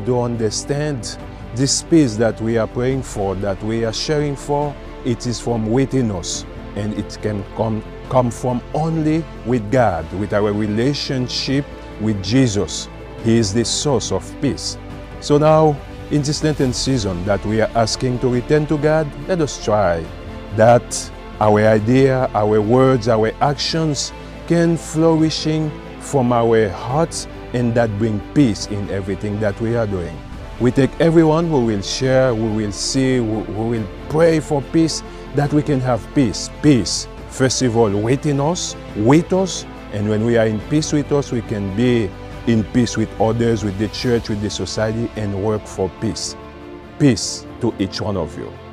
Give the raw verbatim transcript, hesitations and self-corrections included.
do understand this peace that we are praying for, that we are sharing for, it is from within us, and it can come, come from only with God, with our relationship with Jesus. He is the source of peace. So now, in this Lenten season that we are asking to return to God, let us try that our idea, our words, our actions can flourishing from our hearts, and that bring peace in everything that we are doing. We take everyone who will share, who will see, who, who will pray for peace, that we can have peace. Peace, first of all, within us, with us, and when we are in peace with us, we can be in peace with others, with the church, with the society, and work for peace. Peace to each one of you.